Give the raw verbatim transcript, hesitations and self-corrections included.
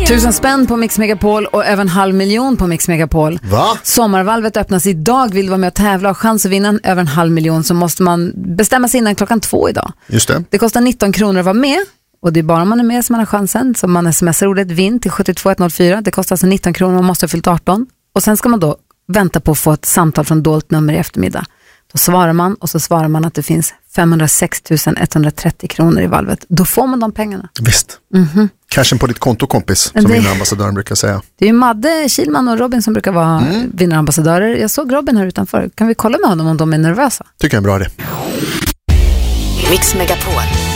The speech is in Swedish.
Tusen spänn på Mix Megapol och över en halv miljon på Mix Megapol. Va? Sommarvalvet öppnas idag. Vill du vara med och tävla och chans att vinna en över en halv miljon så måste man bestämma sig innan klockan två idag. Just det. Det kostar nitton kronor att vara med. Och det är bara om man är med som man har chansen. Så man smsar ordet vinn till sju två ett noll fyra. Det kostar alltså nitton kronor och man måste ha fyllt arton. Och sen ska man då vänta på att få ett samtal från dolt nummer i eftermiddag. Då svarar man och så svarar man att det finns femhundrasex tusen etthundratrettio kronor i valvet. Då får man de pengarna. Visst. Mm-hmm. Cashen på ditt konto, kompis, som det... vinnarambassadören brukar säga. Det är ju Madde, Kilman och Robin som brukar vara mm. vinnarambassadörer. Jag såg Robin här utanför. Kan vi kolla med honom om de är nervösa? Tycker jag är en bra idé. Mix Megapol.